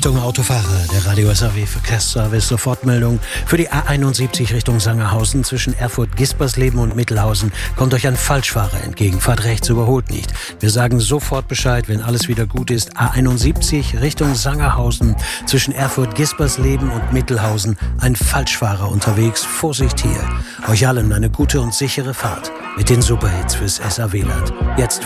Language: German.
Achtung Autofahrer, der Radio SAW Verkehrsservice, Sofortmeldung. Für die A71 Richtung Sangerhausen zwischen Erfurt-Gispersleben und Mittelhausen kommt euch ein Falschfahrer entgegen. Fahrt rechts, überholt nicht. Wir sagen sofort Bescheid, wenn alles wieder gut ist. A71 Richtung Sangerhausen zwischen Erfurt-Gispersleben und Mittelhausen. Ein Falschfahrer unterwegs. Vorsicht hier. Euch allen eine gute und sichere Fahrt mit den Superhits fürs SAW-Land. Jetzt